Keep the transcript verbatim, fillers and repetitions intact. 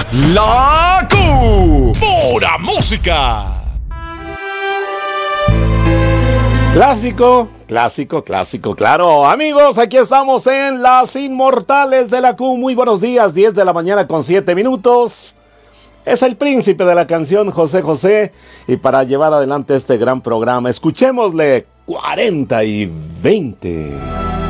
La Q. Pura música. Clásico, clásico, clásico, claro. Amigos, aquí estamos en Las Inmortales de la Q. Muy buenos días, diez de la mañana con siete minutos. Es el príncipe de la canción, José José. Y para llevar adelante este gran programa, escuchémosle cuarenta y veinte.